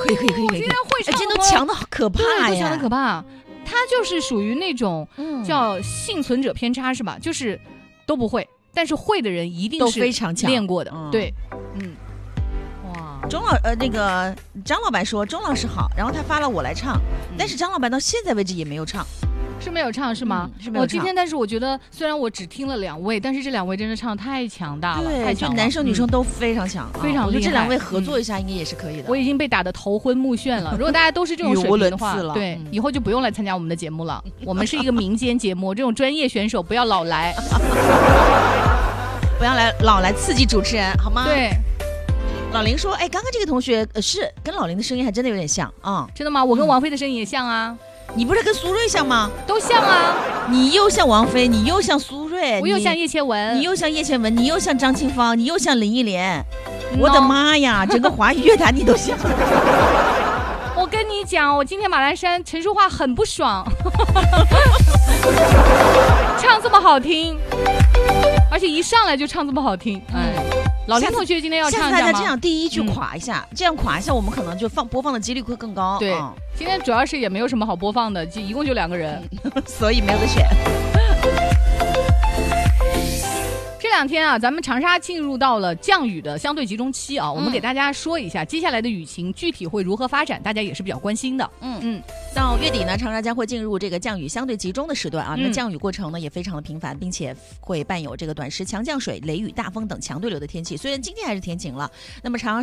可以。 今天会唱， 今天都强的可怕呀， 都强的可怕。他就是属于那种叫幸存者偏差是吧？就是都不会，但是会的人一定是非常强练过的。对，哇， 那个张老板说钟老师好，然后他发了我来唱，但是张老板到现在为止也没有唱。 是没有唱是吗？ 是没有唱。 今天，但是我觉得虽然我只听了2位，但是这2位真的唱得太强大了，太强了。 男生女生都非常强， 非常厉害。 我觉得这2位合作一下应该也是可以的。 我已经被打得头昏目眩了。如果大家都是这种水平的话，对，以后就不用来参加我们的节目了。我们是一个民间节目，这种专业选手不要老来， 不要老来刺激主持人，好吗？ 对。 老林说：“哎，刚刚这个同学是跟老林的声音还真的有点像啊， 真的吗？我跟王菲的声音也像啊。” 你不是跟苏芮像吗？ 都像啊！ 你又像王菲，你又像苏芮， 我又像叶倩文， 你又像叶倩文，你又像张清芳，你又像林忆莲。我的妈呀，整个华语乐坛你都像。 我跟你讲，我今天马栏山陈淑桦很不爽，唱这么好听，而且一上来就唱这么好听，老林同学今天要唱一下吗？ 下次大家这样第一句垮一下，这样垮一下，我们可能就播放的几率会更高。 对，今天主要是也没有什么好播放的，一共就2个人， 所以没有得选。 这2天啊，咱们长沙进入到了降雨的相对集中期啊，我们给大家说一下接下来的雨情具体会如何发展，大家也是比较关心的。 到月底呢，长沙将会进入这个降雨相对集中的时段啊。那么降雨过程呢也非常的频繁，并且会伴有这个短时强降水、雷雨、大风等强对流的天气。虽然今天还是天晴了，那么长